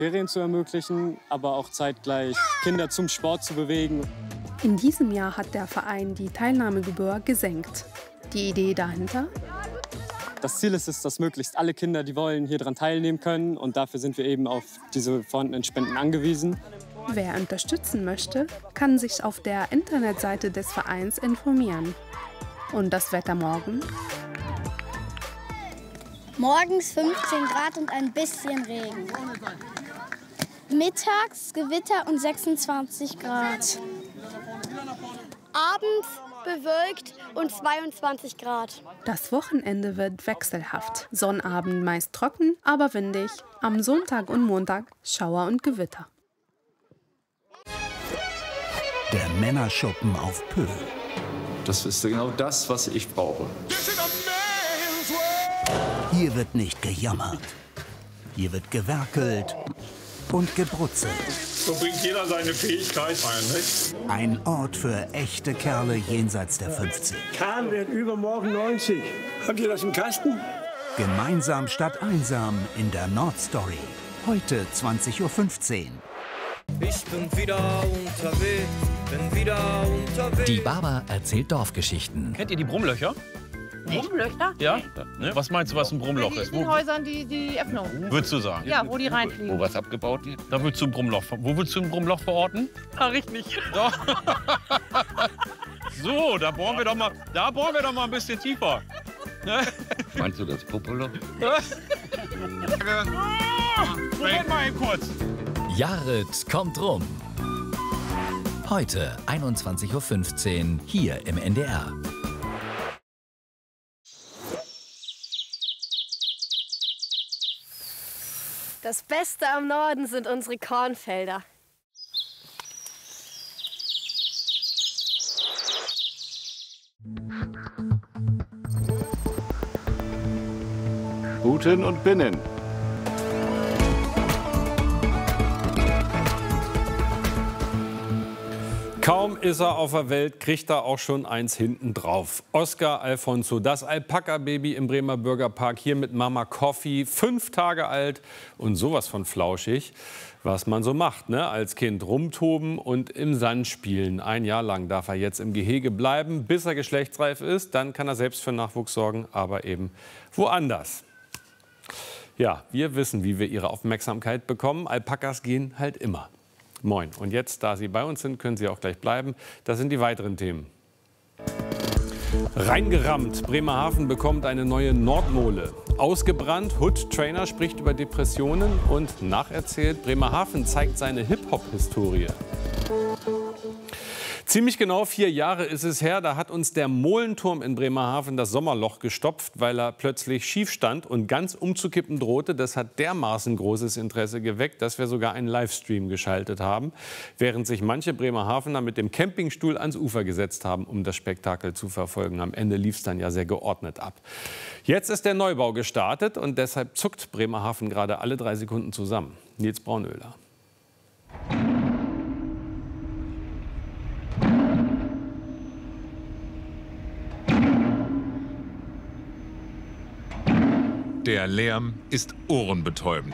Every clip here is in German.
Ferien zu ermöglichen, aber auch zeitgleich Kinder zum Sport zu bewegen. In diesem Jahr hat der Verein die Teilnahmegebühr gesenkt. Die Idee dahinter? Das Ziel ist es, dass möglichst alle Kinder, die wollen, hier daran teilnehmen können. Und dafür sind wir eben auf diese vorhandenen Spenden angewiesen. Wer unterstützen möchte, kann sich auf der Internetseite des Vereins informieren. Und das Wetter morgen? Morgens 15 Grad und ein bisschen Regen. Mittags Gewitter und 26 Grad. Abends bewölkt und 22 Grad. Das Wochenende wird wechselhaft. Sonnabend meist trocken, aber windig. Am Sonntag und Montag Schauer und Gewitter. Der Männerschuppen auf Pö. Das ist genau das, was ich brauche. Hier wird nicht gejammert. Hier wird gewerkelt und gebrutzelt. So bringt jeder seine Fähigkeit ein, nicht? Ein Ort für echte Kerle jenseits der 50. Karl wird übermorgen 90. Habt ihr das im Kasten? Gemeinsam statt einsam in der Nordstory. Heute 20:15 Uhr. Ich bin wieder unterwegs, Die Baba erzählt Dorfgeschichten. Kennt ihr die Brummlöcher? Brummlöcher? Ja? Ne? Was meinst du, was ein Brummloch ist? In den Häusern die Öffnung. Würdest du sagen? Ja, wo die reinfliegen. Wo was abgebaut wird? Da würdest du ein Brummloch. Wo würdest du ein Brummloch verorten? Sag ich nicht. Doch. So, da bohren wir doch mal ein bisschen tiefer. Meinst du das Popolo? Moment mal eben kurz. Jared kommt rum. Heute 21:15 Uhr hier im NDR. Das Beste am Norden sind unsere Kornfelder. Buten und Binnen. Kaum ist er auf der Welt, kriegt er auch schon eins hinten drauf. Oscar Alfonso, das Alpaka-Baby im Bremer Bürgerpark, hier mit Mama Coffee, 5 Tage alt und sowas von flauschig. Was man so macht, ne? Als Kind rumtoben und im Sand spielen. 1 Jahr lang darf er jetzt im Gehege bleiben, bis er geschlechtsreif ist. Dann kann er selbst für Nachwuchs sorgen, aber eben woanders. Ja, wir wissen, wie wir ihre Aufmerksamkeit bekommen. Alpakas gehen halt immer. Moin. Und jetzt, da Sie bei uns sind, können Sie auch gleich bleiben. Das sind die weiteren Themen. Reingerammt. Bremerhaven bekommt eine neue Nordmole. Ausgebrannt. Hood-Trainer spricht über Depressionen. Und nacherzählt, Bremerhaven zeigt seine Hip-Hop-Historie. Ziemlich genau 4 Jahre ist es her, da hat uns der Molenturm in Bremerhaven das Sommerloch gestopft, weil er plötzlich schief stand und ganz umzukippen drohte. Das hat dermaßen großes Interesse geweckt, dass wir sogar einen Livestream geschaltet haben, während sich manche Bremerhavener mit dem Campingstuhl ans Ufer gesetzt haben, um das Spektakel zu verfolgen. Am Ende lief es dann ja sehr geordnet ab. Jetzt ist der Neubau gestartet und deshalb zuckt Bremerhaven gerade alle 3 Sekunden zusammen. Nils Braunöhler. Der Lärm ist ohrenbetäubend.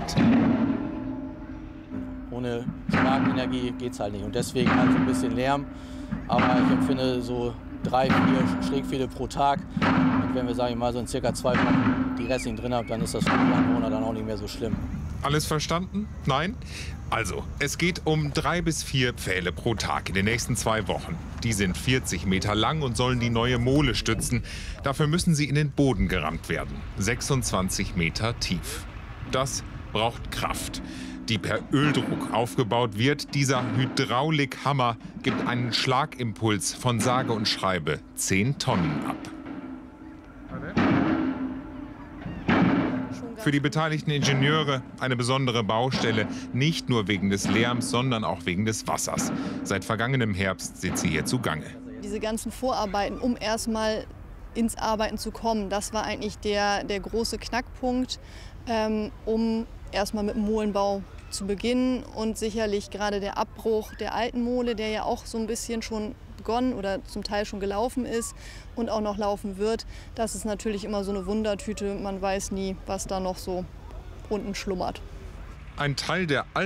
Ohne Schlagenergie geht es halt nicht. Und deswegen halt so ein bisschen Lärm. Aber ich empfinde so 3, 4 Schrägfehle pro Tag. Und wenn wir, sagen wir mal, so in circa 2 Wochen die restlichen drin haben, dann ist das für die Anwohner dann auch nicht mehr so schlimm. Alles verstanden? Nein? Also, es geht um 3 bis 4 Pfähle pro Tag in den nächsten 2 Wochen. Die sind 40 Meter lang und sollen die neue Mole stützen. Dafür müssen sie in den Boden gerammt werden. 26 Meter tief. Das braucht Kraft, die per Öldruck aufgebaut wird. Dieser Hydraulikhammer gibt einen Schlagimpuls von sage und schreibe 10 Tonnen ab. Für die beteiligten Ingenieure eine besondere Baustelle, nicht nur wegen des Lärms, sondern auch wegen des Wassers. Seit vergangenem Herbst sind sie hier zugange. Diese ganzen Vorarbeiten, um erstmal ins Arbeiten zu kommen, das war eigentlich der große Knackpunkt, um erstmal mit dem Molenbau zu beginnen. Und sicherlich gerade der Abbruch der alten Mole, der ja auch so ein bisschen schon begonnen oder zum Teil schon gelaufen ist und auch noch laufen wird. Das ist natürlich immer so eine Wundertüte. Man weiß nie, was da noch so unten schlummert. ein Teil der